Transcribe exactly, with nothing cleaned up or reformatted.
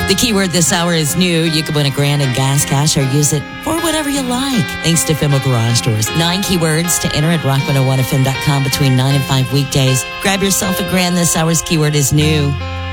The keyword this hour is new. You can win a grand in gas cash or use it for whatever you like. Thanks to Fimmel Garage Doors. Nine keywords to enter at rock one oh one f m dot com between nine and five weekdays. Grab yourself a grand. This hour's keyword is new.